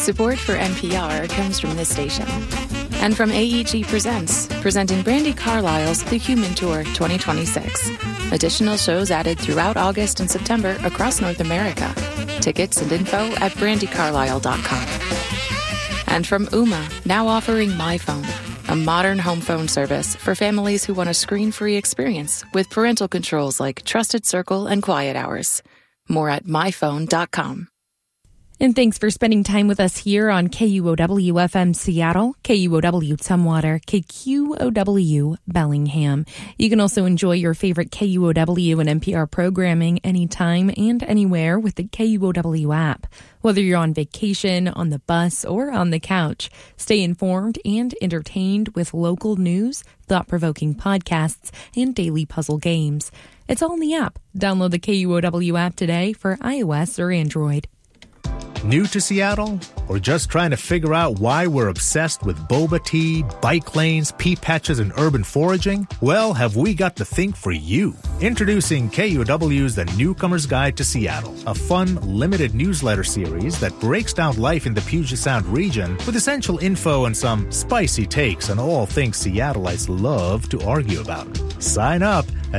Support for NPR comes from this station. And from AEG Presents, presenting Brandi Carlile's The Human Tour 2026. Additional shows added throughout August and September across North America. Tickets and info at brandicarlile.com. And from Ooma, now offering MyPhone, a modern home phone service for families who want a screen-free experience with parental controls like Trusted Circle and Quiet Hours. More at myphone.com. And thanks for spending time with us here on KUOW-FM Seattle, KUOW Tumwater, KQOW Bellingham. You can also enjoy your favorite KUOW and NPR programming anytime and anywhere with the KUOW app. Whether you're on vacation, on the bus, or on the couch, stay informed and entertained with local news, thought-provoking podcasts, and daily puzzle games. It's all in the app. Download the KUOW app today for iOS or Android. New to Seattle? Or just trying to figure out why we're obsessed with boba tea, bike lanes, pea patches, and urban foraging? Well, have we got the thing for you. Introducing KUOW's The Newcomer's Guide to Seattle, a fun, limited newsletter series that breaks down life in the Puget Sound region with essential info and some spicy takes on all things Seattleites love to argue about. Sign up at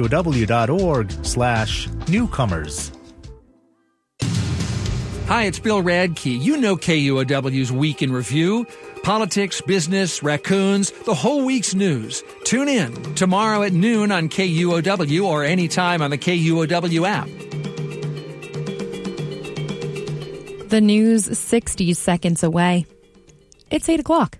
KUOW.org/newcomers. Hi, it's Bill Radke. You know KUOW's Week in Review. Politics, business, raccoons, the whole week's news. Tune in tomorrow at noon on KUOW or anytime on the KUOW app. The news 60 seconds away. It's 8 o'clock.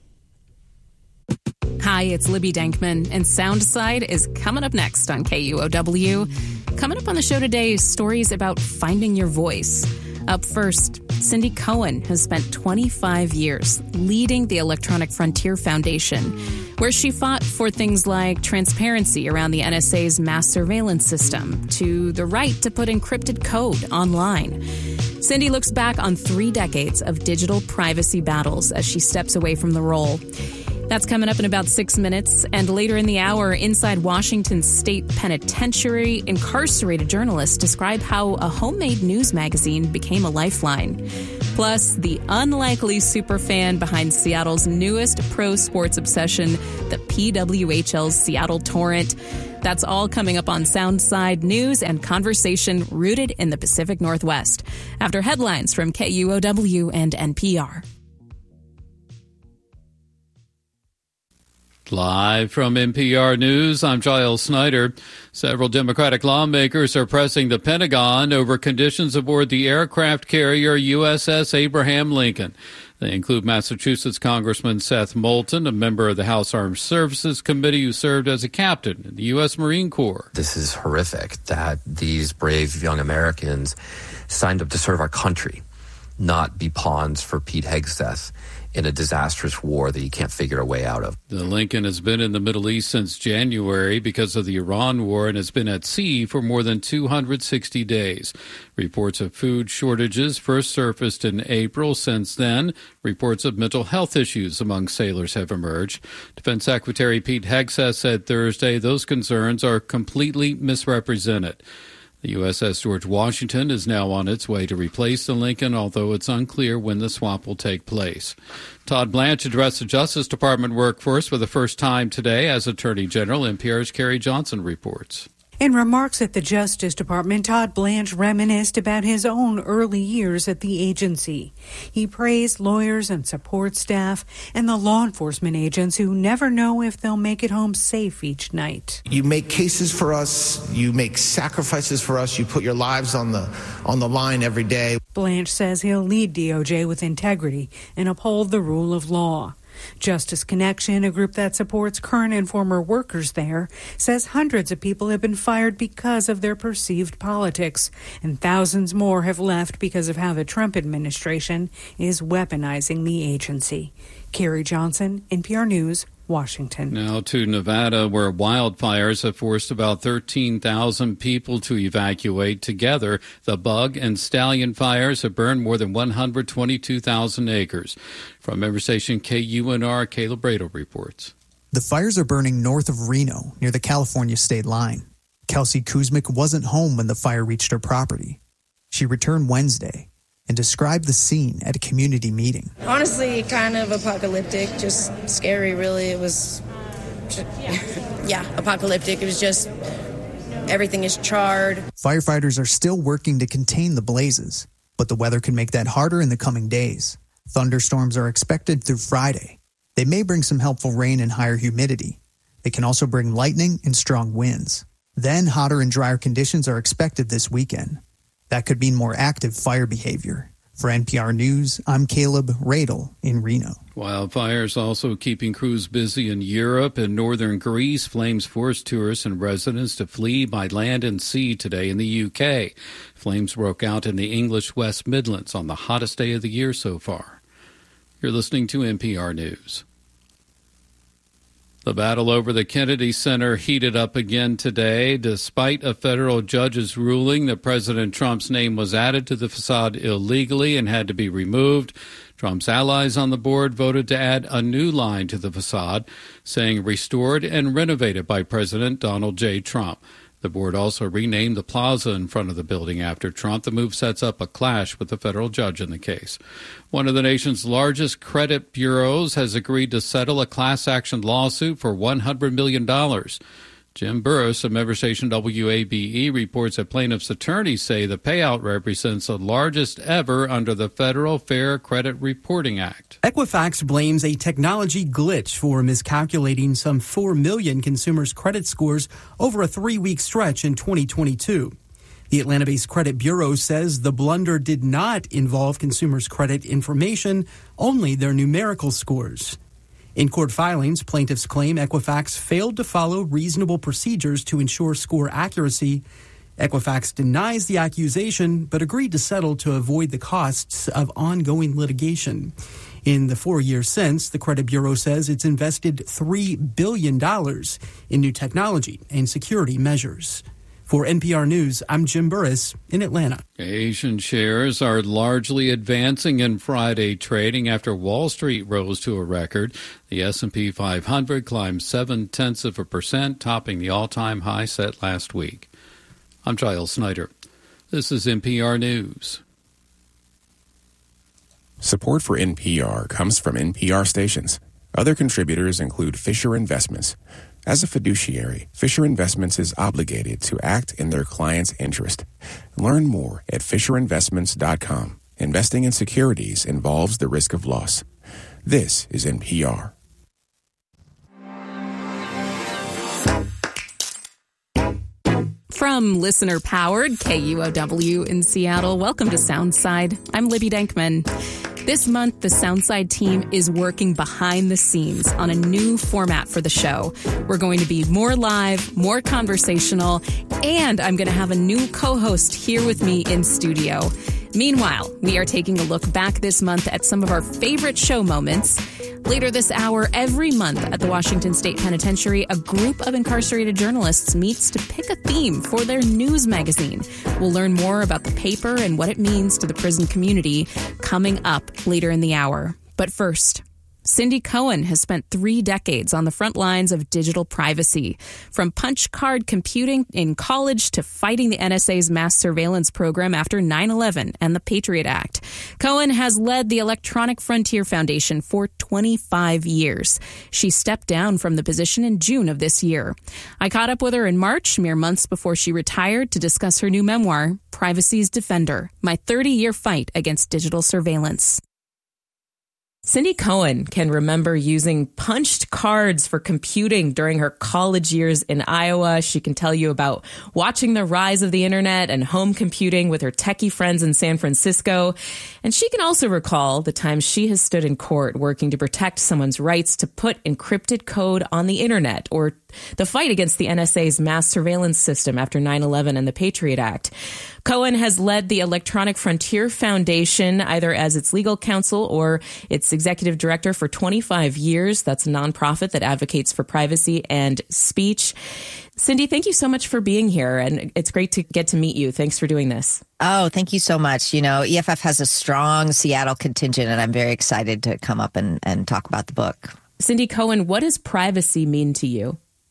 Hi, it's Libby Denkman, and Soundside is coming up next on KUOW. Coming up on the show today, stories about finding your voice. Up first, Cindy Cohen has spent 25 years leading the Electronic Frontier Foundation, where she fought for things like transparency around the NSA's mass surveillance system to the right to put encrypted code online. Cindy looks back on 3 decades of digital privacy battles as she steps away from the role. That's coming up in about 6 minutes. And later in the hour, inside Washington State Penitentiary, incarcerated journalists describe how a homemade news magazine became a lifeline. Plus, the unlikely superfan behind Seattle's newest pro sports obsession, the PWHL's Seattle Torrent. That's all coming up on Soundside, news and conversation rooted in the Pacific Northwest. After headlines from KUOW and NPR. Live from NPR News, I'm Giles Snyder. Several Democratic lawmakers are pressing the Pentagon over conditions aboard the aircraft carrier USS Abraham Lincoln. They include Massachusetts Congressman Seth Moulton, a member of the House Armed Services Committee who served as a captain in the U.S. Marine Corps. This is horrific that these brave young Americans signed up to serve our country, not be pawns for Pete Hegseth in a disastrous war that you can't figure a way out of. The Lincoln has been in the Middle East since January because of the Iran war and has been at sea for more than 260 days. Reports of food shortages first surfaced in April. Since then, reports of mental health issues among sailors have emerged. Defense Secretary Pete Hegseth said Thursday those concerns are completely misrepresented. The USS George Washington is now on its way to replace the Lincoln, although it's unclear when the swap will take place. Todd Blanche addressed the Justice Department workforce for the first time today as Attorney General. NPR's Carrie Johnson reports. In remarks at the Justice Department, Todd Blanche reminisced about his own early years at the agency. He praised lawyers and support staff and the law enforcement agents who never know if they'll make it home safe each night. You make cases for us, you make sacrifices for us, you put your lives on the line every day. Blanche says he'll lead DOJ with integrity and uphold the rule of law. Justice Connection, a group that supports current and former workers there, says hundreds of people have been fired because of their perceived politics, and thousands more have left because of how the Trump administration is weaponizing the agency. Carrie Johnson, NPR News, Washington. Now to Nevada, where wildfires have forced about 13,000 people to evacuate. Together, the Bug and Stallion fires have burned more than 122,000 acres. From member station KUNR, Caleb Brado reports. The fires are burning north of Reno, near the California state line. Kelsey Kuzmic wasn't home when the fire reached her property. She returned Wednesday, and described the scene at a community meeting. Honestly, kind of apocalyptic, just scary, really. It was, apocalyptic. It was just, everything is charred. Firefighters are still working to contain the blazes, but the weather could make that harder in the coming days. Thunderstorms are expected through Friday. They may bring some helpful rain and higher humidity. They can also bring lightning and strong winds. Then hotter and drier conditions are expected this weekend. That could mean more active fire behavior. For NPR News, I'm Caleb Radel in Reno. Wildfires also keeping crews busy in Europe and northern Greece. Flames forced tourists and residents to flee by land and sea today in the UK. Flames broke out in the English West Midlands on the hottest day of the year so far. You're listening to NPR News. The battle over the Kennedy Center heated up again today. Despite a federal judge's ruling that President Trump's name was added to the facade illegally and had to be removed, Trump's allies on the board voted to add a new line to the facade, saying restored and renovated by President Donald J. Trump. The board also renamed the plaza in front of the building after Trump. The move sets up a clash with the federal judge in the case. One of the nation's largest credit bureaus has agreed to settle a class action lawsuit for $100 million. Jim Burris of member station WABE reports that plaintiffs' attorneys say the payout represents the largest ever under the Federal Fair Credit Reporting Act. Equifax blames a technology glitch for miscalculating some 4 million consumers' credit scores over a 3-week stretch in 2022. The Atlanta-based credit bureau says the blunder did not involve consumers' credit information, only their numerical scores. In court filings, plaintiffs claim Equifax failed to follow reasonable procedures to ensure score accuracy. Equifax denies the accusation, but agreed to settle to avoid the costs of ongoing litigation. In the 4 years since, the credit bureau says it's invested $3 billion in new technology and security measures. For NPR News, I'm Jim Burris in Atlanta. Asian shares are largely advancing in Friday trading after Wall Street rose to a record. The S&P 500 climbed 0.7%, topping the all-time high set last week. I'm Giles Snyder. This is NPR News. Support for NPR comes from NPR stations. Other contributors include Fisher Investments. As a fiduciary, Fisher Investments is obligated to act in their client's interest. Learn more at FisherInvestments.com. Investing in securities involves the risk of loss. This is NPR. From listener-powered KUOW in Seattle, welcome to Soundside. I'm Libby Denkman. This month, the Soundside team is working behind the scenes on a new format for the show. We're going to be more live, more conversational, and I'm going to have a new co-host here with me in studio. Meanwhile, we are taking a look back this month at some of our favorite show moments. Later this hour, every month at the Washington State Penitentiary, a group of incarcerated journalists meets to pick a theme for their news magazine. We'll learn more about the paper and what it means to the prison community coming up later in the hour. But first, Cindy Cohen has spent 3 decades on the front lines of digital privacy, from punch card computing in college to fighting the NSA's mass surveillance program after 9/11 and the Patriot Act. Cohen has led the Electronic Frontier Foundation for 25 years. She stepped down from the position in June of this year. I caught up with her in March, mere months before she retired, to discuss her new memoir, Privacy's Defender, My 30-Year Fight Against Digital Surveillance. Cindy Cohen can remember using punched cards for computing during her college years in Iowa. She can tell you about watching the rise of the internet and home computing with her techie friends in San Francisco. And she can also recall the times she has stood in court working to protect someone's rights to put encrypted code on the internet, or the fight against the NSA's mass surveillance system after 9/11 and the Patriot Act. Cohen has led the Electronic Frontier Foundation, either as its legal counsel or its executive director, for 25 years. That's a nonprofit that advocates for privacy and speech. Cindy, thank you so much for being here, and it's great to get to meet you. Thanks for doing this. Oh, thank you so much. You know, EFF has a strong Seattle contingent, and I'm very excited to come up and talk about the book. Cindy Cohen, what does privacy mean to you?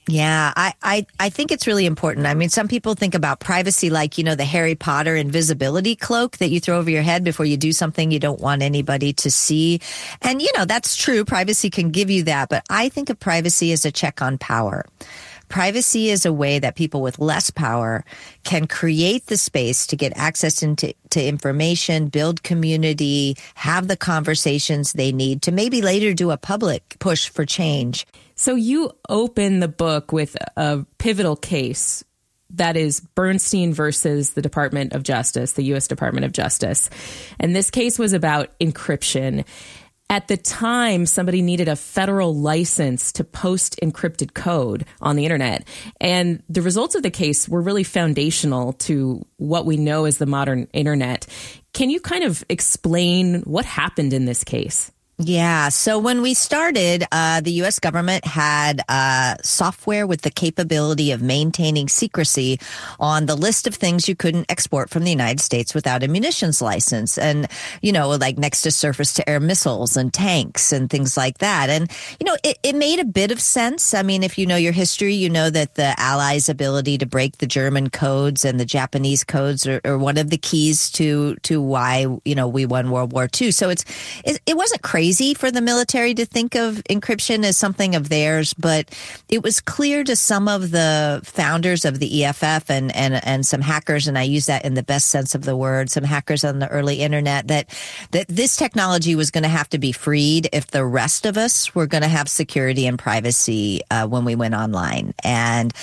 Yeah, I think it's really important. I mean, some people think about privacy like, the Harry Potter invisibility cloak that you throw over your head before you do something you don't want anybody to see. And, that's true. Privacy can give you that. But I think of privacy as a check on power. Privacy is a way that people with less power can create the space to get access to information, build community, have the conversations they need to maybe later do a public push for change. So you open the book with a pivotal case that is Bernstein versus the Department of Justice, the U.S. Department of Justice. And this case was about encryption. At the time, somebody needed a federal license to post encrypted code on the internet. And the results of the case were really foundational to what we know as the modern internet. Can you kind of explain what happened in this case? Yeah. So when we started, the U.S. government had software with the capability of maintaining secrecy on the list of things you couldn't export from the United States without a munitions license. And, like next to surface-to-air missiles and tanks and things like that. And, it made a bit of sense. I mean, if you know your history, you know that the Allies' ability to break the German codes and the Japanese codes are one of the keys to why, we won World War II. So it wasn't crazy for the military to think of encryption as something of theirs, but it was clear to some of the founders of the EFF and some hackers, and I use that in the best sense of the word, some hackers on the early internet, that this technology was going to have to be freed if the rest of us were going to have security and privacy when we went online. And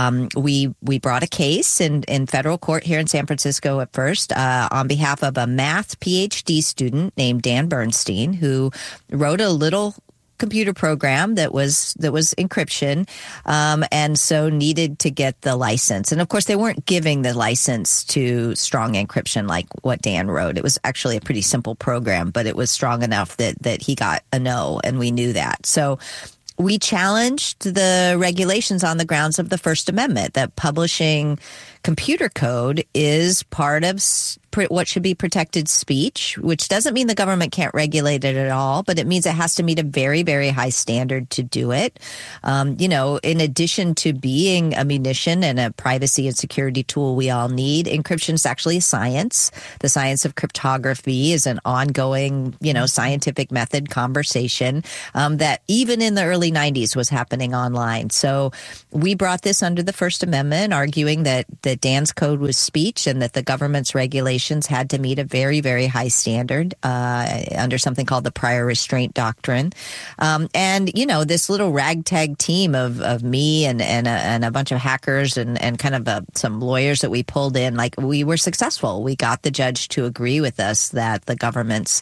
we brought a case in federal court here in San Francisco at first on behalf of a math PhD student named Dan Bernstein, who wrote a little computer program that was encryption, and so needed to get the license. And of course, they weren't giving the license to strong encryption like what Dan wrote. It was actually a pretty simple program, but it was strong enough that he got a no, and we knew that. So we challenged the regulations on the grounds of the First Amendment, that publishing computer code is part of what should be protected speech, which doesn't mean the government can't regulate it at all, but it means it has to meet a very, very high standard to do it. In addition to being a munition and a privacy and security tool we all need, encryption is actually a science. The science of cryptography is an ongoing, scientific method conversation that even in the early 90s was happening online. So we brought this under the First Amendment, arguing that Dan's code was speech and that the government's regulations had to meet a very, very high standard under something called the prior restraint doctrine. And this little ragtag team of me and a bunch of hackers and kind of some lawyers that we pulled in, like, we were successful. We got the judge to agree with us that the government's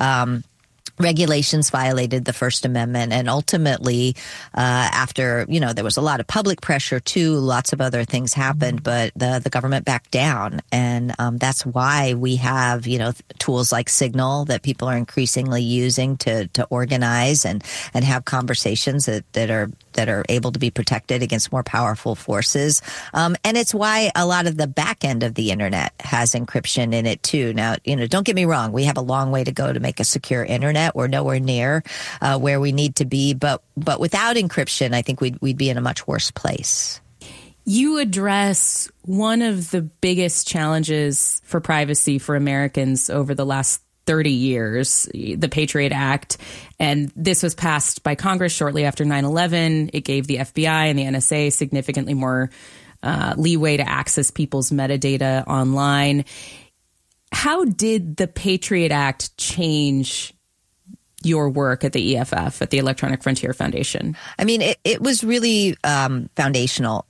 regulations violated the First Amendment. And ultimately, after, there was a lot of public pressure too, lots of other things happened, but the government backed down. And that's why we have, tools like Signal that people are increasingly using to organize and have conversations that are able to be protected against more powerful forces. And it's why a lot of the back end of the internet has encryption in it too. Now, don't get me wrong. We have a long way to go to make a secure internet. We're nowhere near where we need to be. But without encryption, I think we'd be in a much worse place. You address one of the biggest challenges for privacy for Americans over the last 30 years, the Patriot Act. And this was passed by Congress shortly after 9/11. It gave the FBI and the NSA significantly more leeway to access people's metadata online. How did the Patriot Act change your work at the EFF, at the Electronic Frontier Foundation? I mean, it was really foundational.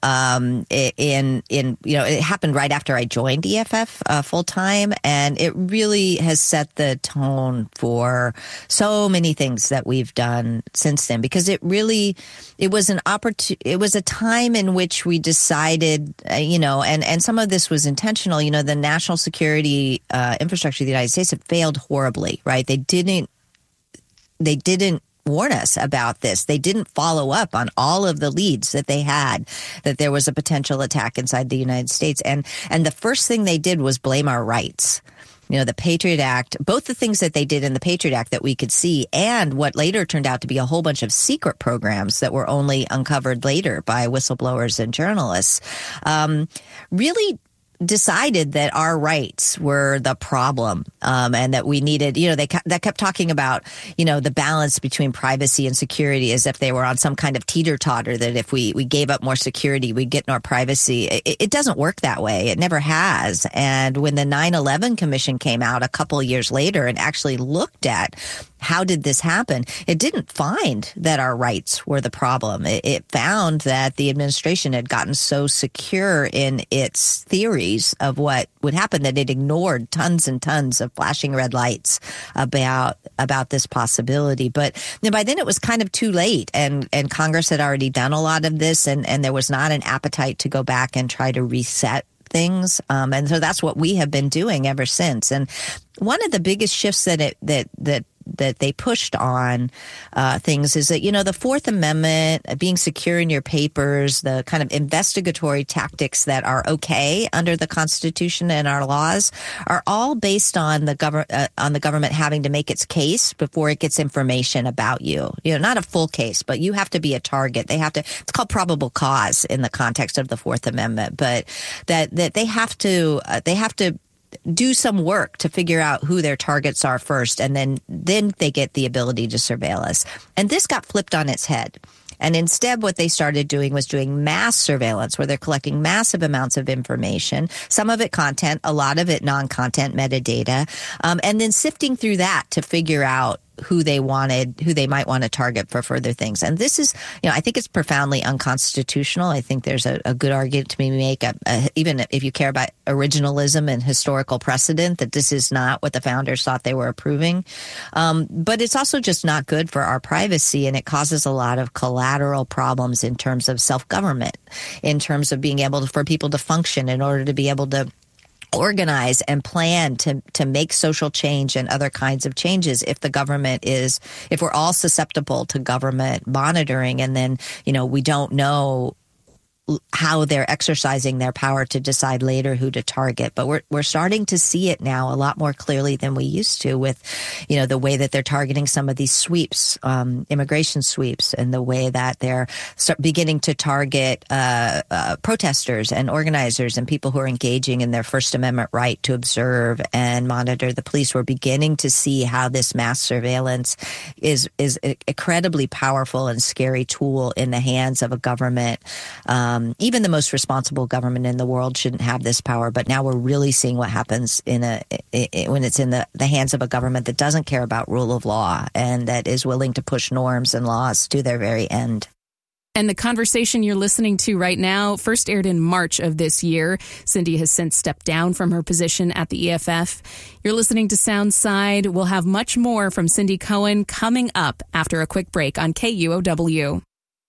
It happened right after I joined EFF full time, and it really has set the tone for so many things that we've done since then. Because it was an opportunity. It was a time in which we decided, and some of this was intentional. The national security infrastructure of the United States had failed horribly. Right? They didn't warn us about this. They didn't follow up on all of the leads that they had, that there was a potential attack inside the United States. And the first thing they did was blame our rights. the Patriot Act, both the things that they did in the Patriot Act that we could see and what later turned out to be a whole bunch of secret programs that were only uncovered later by whistleblowers and journalists, really decided that our rights were the problem, and that we needed, they kept talking about, the balance between privacy and security as if they were on some kind of teeter-totter, that if we gave up more security, we'd get more privacy. It doesn't work that way. It never has. And when the 9/11 Commission came out a couple of years later and actually looked at how did this happen, it didn't find that our rights were the problem. It found that the administration had gotten so secure in its theories of what would happen that it ignored tons and tons of flashing red lights about this possibility. But by then it was kind of too late, and Congress had already done a lot of this, and there was not an appetite to go back and try to reset things. And so that's what we have been doing ever since. And one of the biggest shifts that they pushed on things is that, the Fourth Amendment, being secure in your papers, the kind of investigatory tactics that are okay under the Constitution and our laws are all based on the government having to make its case before it gets information about you. Not a full case, but you have to be a target. It's called probable cause in the context of the Fourth Amendment, but that they have to do some work to figure out who their targets are first, and then they get the ability to surveil us. And this got flipped on its head. And instead, what they started doing was doing mass surveillance, where they're collecting massive amounts of information, some of it content, a lot of it non-content metadata, and then sifting through that to figure out who they might want to target for further things. And this is, I think it's profoundly unconstitutional. I think there's a good argument to be made, even if you care about originalism and historical precedent, that this is not what the founders thought they were approving. But it's also just not good for our privacy, and it causes a lot of collateral problems in terms of self-government, in terms of being able for people to function in order to be able to organize and plan to make social change and other kinds of changes if we're all susceptible to government monitoring, and then, we don't know how they're exercising their power to decide later who to target. But we're starting to see it now a lot more clearly than we used to with, the way that they're targeting some of these sweeps, immigration sweeps, and the way that they're beginning to target protesters and organizers and people who are engaging in their First Amendment right to observe and monitor the police. We're beginning to see how this mass surveillance is an incredibly powerful and scary tool in the hands of a government. Even the most responsible government in the world shouldn't have this power, but now we're really seeing what happens when it's in the hands of a government that doesn't care about rule of law and that is willing to push norms and laws to their very end. And the conversation you're listening to right now first aired in March of this year. Cindy has since stepped down from her position at the EFF. You're listening to Soundside. We'll have much more from Cindy Cohen coming up after a quick break on KUOW.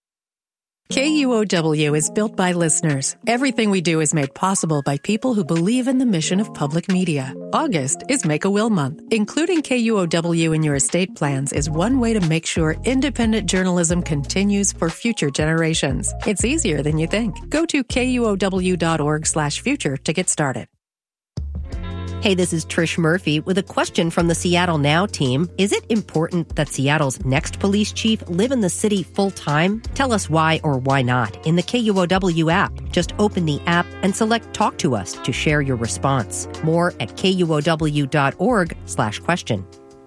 KUOW is built by listeners. Everything we do is made possible by people who believe in the mission of public media. August is Make a Will Month. Including KUOW in your estate plans is one way to make sure independent journalism continues for future generations. It's easier than you think. Go to KUOW.org/future to get started. Hey, this is Trish Murphy with a question from the Seattle Now team. Is it important that Seattle's next police chief live in the city full-time? Tell us why or why not in the KUOW app. Just open the app and select Talk to Us to share your response. More at KUOW.org/question.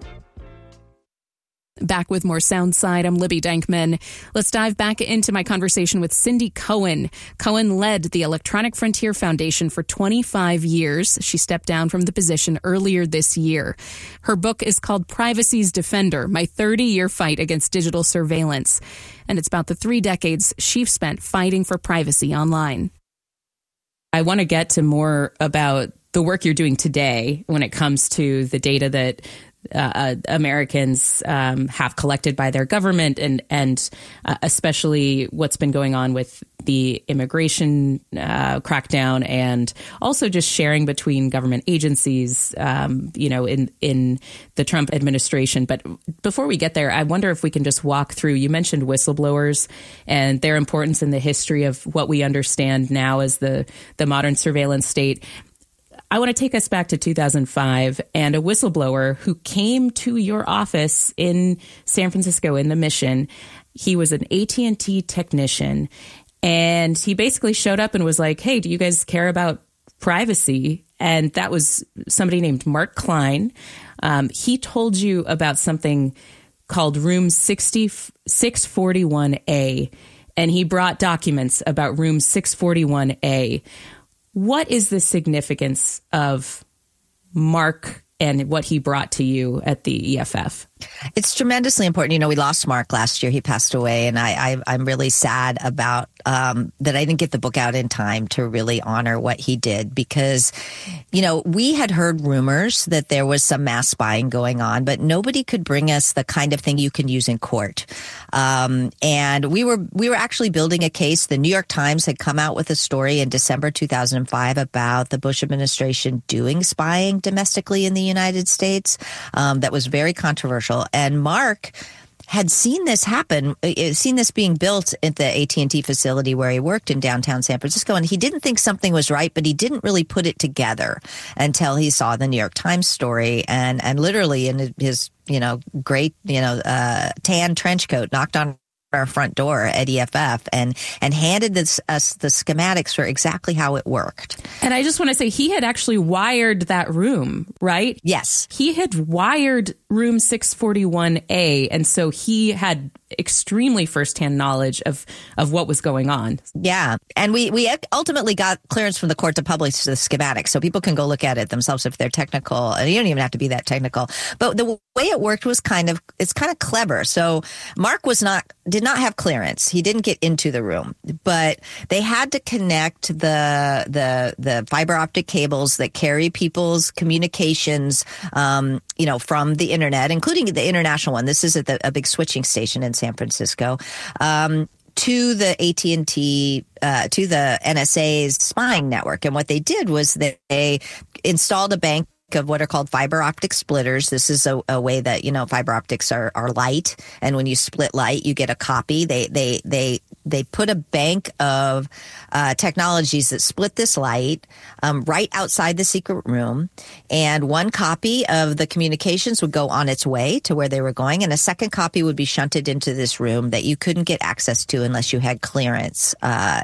Back with more Soundside. I'm Libby Dankman. Let's dive back into my conversation with Cindy Cohen. Cohen led the Electronic Frontier Foundation for 25 years. She stepped down from the position earlier this year. Her book is called Privacy's Defender, My 30-Year Fight Against Digital Surveillance. And it's about the 3 decades she's spent fighting for privacy online. I want to get to more about the work you're doing today when it comes to the data that Americans have collected by their government, and especially what's been going on with the immigration crackdown, and also just sharing between government agencies, in the Trump administration. But before we get there, I wonder if we can just walk through. You mentioned whistleblowers and their importance in the history of what we understand now as the modern surveillance state. I want to take us back to 2005 and a whistleblower who came to your office in San Francisco in the Mission. He was an AT&T technician, and he basically showed up and was like, hey, do you guys care about privacy? And that was somebody named Mark Klein. He told you about something called Room 641A, and he brought documents about Room 641A. What is the significance of Mark and what he brought to you at the EFF? It's tremendously important. You know, we lost Mark last year. He passed away, and I'm really sad about that I didn't get the book out in time to really honor what he did, because, you know, we had heard rumors that there was some mass spying going on, but nobody could bring us the kind of thing you can use in court. And we were actually building a case. The New York Times had come out with a story in December 2005 about the Bush administration doing spying domestically in the United States. That was very controversial. And Mark had seen this happen, seen this being built at the AT&T facility where he worked in downtown San Francisco. And he didn't think something was right, but he didn't really put it together until he saw the New York Times story. And literally in his, great, tan trench coat, knocked on our front door at EFF and handed us the schematics for exactly how it worked. And I just want to say, he had actually wired that room, right? Yes. He had wired Room 641A, and so he had extremely firsthand knowledge of what was going on. Yeah. And we ultimately got clearance from the court to publish the schematics, so people can go look at it themselves if they're technical. And you don't even have to be that technical. But the way it worked was kind of clever. So Mark did not have clearance. He didn't get into the room, but they had to connect the fiber optic cables that carry people's communications, from the internet, including the international one. This is at a big switching station in San Francisco, to the AT&T, to the NSA's spying network. And what they did was they installed a bank of what are called fiber optic splitters. This is a way that, fiber optics are light. And when you split light, you get a copy. They put a bank of technologies that split this light right outside the secret room. And one copy of the communications would go on its way to where they were going. And a second copy would be shunted into this room that you couldn't get access to unless you had clearance.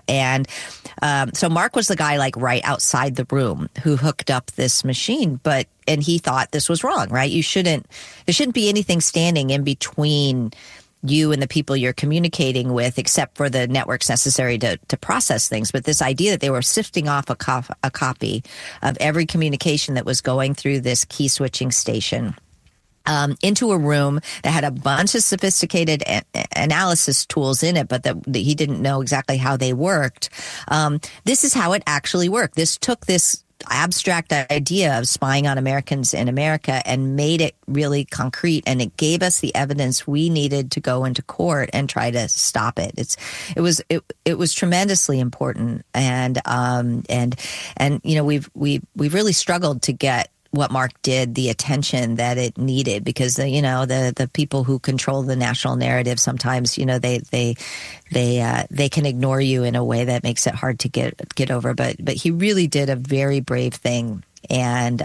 So Mark was the guy right outside the room who hooked up this machine. And he thought this was wrong, right? There shouldn't be anything standing in between you and the people you're communicating with, except for the networks necessary to process things. But this idea that they were sifting off a copy of every communication that was going through this key switching station into a room that had a bunch of sophisticated analysis tools in it, but that he didn't know exactly how they worked. This is how it actually worked. This took this abstract idea of spying on Americans in America and made it really concrete, and it gave us the evidence we needed to go into court and try to stop it. It was tremendously important, and we've really struggled to get what Mark did the attention that it needed, because the people who control the national narrative sometimes they can ignore you in a way that makes it hard to get over. But he really did a very brave thing. And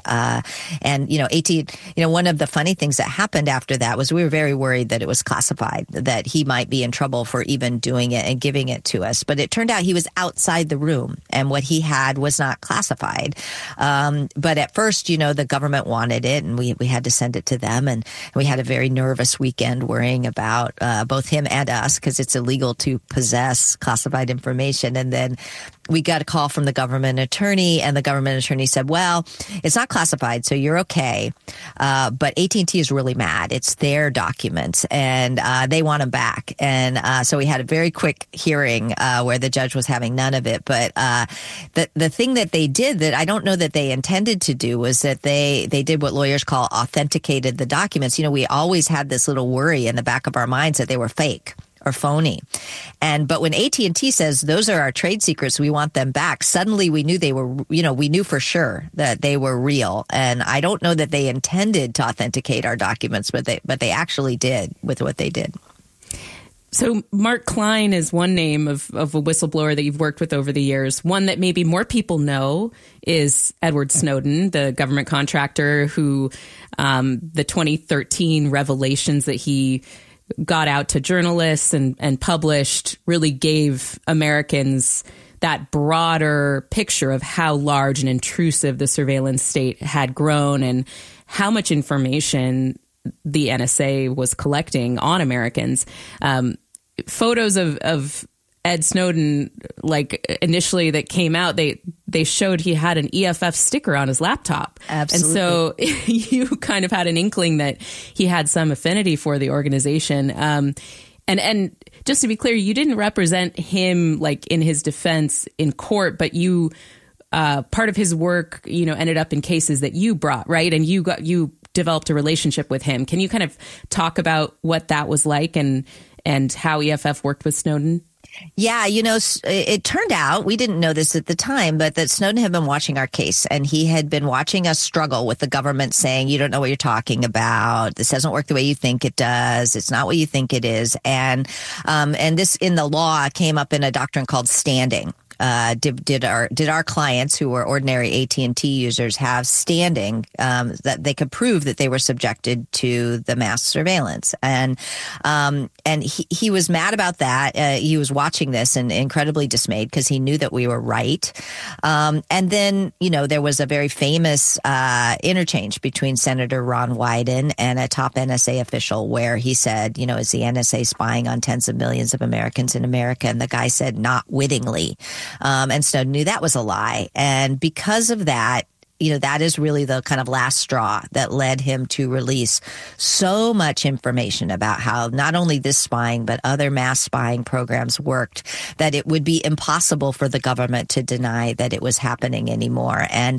one of the funny things that happened after that was we were very worried that it was classified, that he might be in trouble for even doing it and giving it to us. But it turned out he was outside the room, and what he had was not classified. But at first, the government wanted it, and we had to send it to them. And we had a very nervous weekend worrying about both him and us, because it's illegal to possess classified information. And then we got a call from the government attorney, and the government attorney said, well, it's not classified, so you're okay. But AT&T is really mad. It's their documents, and they want them back. And so we had a very quick hearing where the judge was having none of it. But the thing that they did that I don't know that they intended to do was that they did what lawyers call authenticated the documents. We always had this little worry in the back of our minds that they were fake or phony. But when AT&T says those are our trade secrets, we want them back, suddenly we knew they were, we knew for sure that they were real. And I don't know that they intended to authenticate our documents, but they actually did with what they did. So Mark Klein is one name of a whistleblower that you've worked with over the years. One that maybe more people know is Edward Snowden, the government contractor who the 2013 revelations that he got out to journalists and published really gave Americans that broader picture of how large and intrusive the surveillance state had grown and how much information the NSA was collecting on Americans. Photos of Ed Snowden, like initially that came out, they showed he had an EFF sticker on his laptop. Absolutely. And so you kind of had an inkling that he had some affinity for the organization. And just to be clear, you didn't represent him like in his defense in court, but you part of his work, ended up in cases that you brought, right? And you developed a relationship with him. Can you kind of talk about what that was like and how EFF worked with Snowden? Yeah, it turned out, we didn't know this at the time, but that Snowden had been watching our case and he had been watching us struggle with the government saying, you don't know what you're talking about. This doesn't work the way you think it does. It's not what you think it is. And this in the law came up in a doctrine called standing. Did our clients who were ordinary AT&T users have standing that they could prove that they were subjected to the mass surveillance? And he was mad about that. He was watching this and incredibly dismayed because he knew that we were right. And then, there was a very famous interchange between Senator Ron Wyden and a top NSA official where he said, is the NSA spying on tens of millions of Americans in America? And the guy said, not wittingly. And Snowden knew that was a lie. And because of that, that is really the kind of last straw that led him to release so much information about how not only this spying, but other mass spying programs worked, that it would be impossible for the government to deny that it was happening anymore. And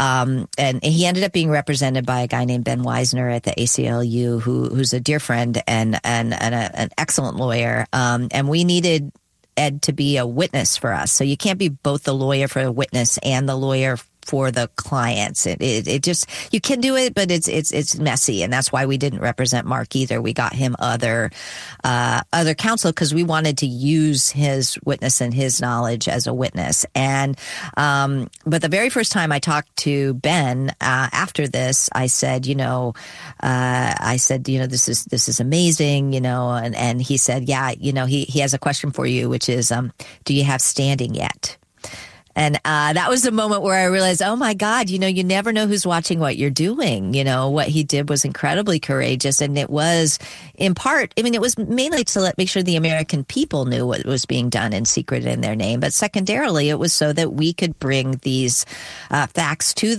he ended up being represented by a guy named Ben Weisner at the ACLU, who's a dear friend and an excellent lawyer. And we needed Ed to be a witness for us. So you can't be both the lawyer for a witness and the lawyer for the clients. It just, you can do it, but it's messy. And that's why we didn't represent Mark either. We got him other counsel because we wanted to use his witness and his knowledge as a witness. And, but the very first time I talked to Ben, after this, I said, this is amazing, and he said, yeah, he has a question for you, which is, do you have standing yet? And that was the moment where I realized, oh, my God, you never know who's watching what you're doing. What he did was incredibly courageous. And it was in part, it was mainly to make sure the American people knew what was being done in secret in their name. But secondarily, it was so that we could bring these facts to